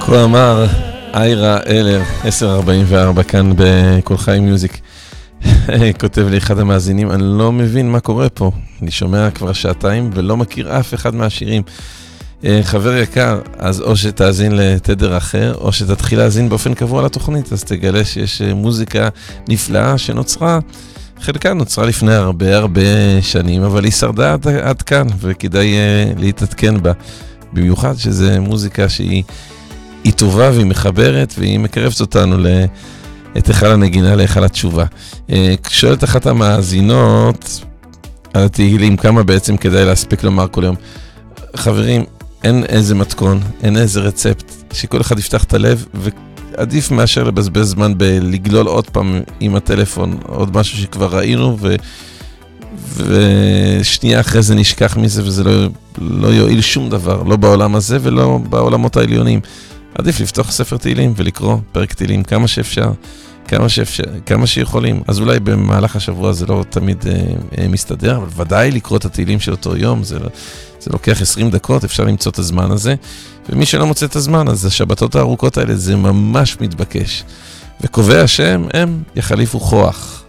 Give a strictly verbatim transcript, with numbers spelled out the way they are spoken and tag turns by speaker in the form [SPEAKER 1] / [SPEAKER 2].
[SPEAKER 1] כה אמר איירה אלר, עשר ארבעים וארבע כאן בכל חיים מיוזיק. כותב לי אחד המאזינים, אני לא מבין מה קורה פה. אני שומע כבר שעתיים ולא מכיר אף אחד מהשירים. חבר יקר, אז או שתאזין לתדר אחר, או שתתחיל להאזין באופן קבוע לתוכנית, אז תגלה שיש מוזיקה נפלאה שנוצרה. חלקה נוצרה לפני הרבה הרבה שנים, אבל היא שרדה עד, עד כאן, וכדאי uh, להתעדכן בה. במיוחד שזה מוזיקה שהיא היא טובה והיא מחברת, והיא מקרבת אותנו את היכל הנגינה להיכל התשובה. Uh, שואלת אחת המאזינות על התהילים, כמה בעצם כדאי להספיק לומר כל יום. חברים, אין איזה מתכון, אין איזה רצפט, שכל אחד יפתח את הלב, ועדיף מאשר לבזבז זמן בלגלול עוד פעם עם הטלפון, עוד משהו שכבר ראינו, ו... ושנייה אחרי זה נשכח מזה, וזה לא, לא יועיל שום דבר, לא בעולם הזה ולא בעולמות העליונים. עדיף לפתוח ספר תהילים ולקרוא פרק תהילים כמה שאפשר, כמה שאפשר, כמה שיכולים. אז אולי במהלך השבוע זה לא תמיד אה, אה, מסתדר, אבל ודאי לקרוא את התהילים של אותו יום, זה, זה לוקח עשרים דקות, אפשר למצוא את הזמן הזה, ומי שלא מוצא את הזמן, אז השבתות הארוכות האלה זה ממש מתבקש. וקובע השם, הם יחליפו כוח.